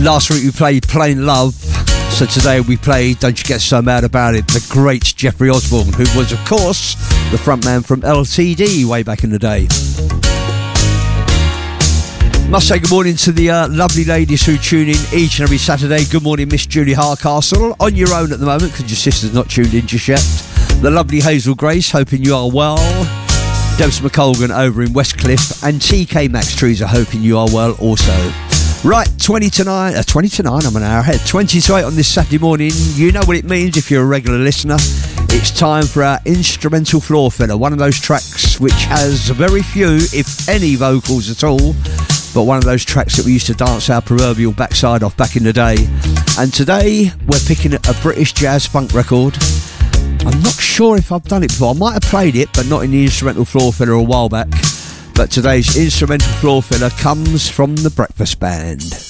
Last week we played Plain Love, so today we play Don't You Get So Mad About It, the great Jeffrey Osborne, who was of course the frontman from LTD way back in the day. Must say good morning to the lovely ladies who tune in each and every Saturday. Good morning, Miss Julie Hardcastle, on your own at the moment because your sister's not tuned in just yet. The lovely Hazel Grace, hoping you are well. Debs McColgan over in Westcliff, and TK Max Trees are hoping you are well also. Right, 20 to 9, I'm an hour ahead. 20 to 8 on this Saturday morning. You know what it means if you're a regular listener. It's time for our instrumental floor filler, one of those tracks which has very few, if any, vocals at all, but one of those tracks that we used to dance our proverbial backside off back in the day. And today we're picking a British jazz funk record. I'm not sure if I've done it before. I might have played it, but not in the instrumental floor filler a while back. But today's instrumental floor filler comes from the Breakfast Band.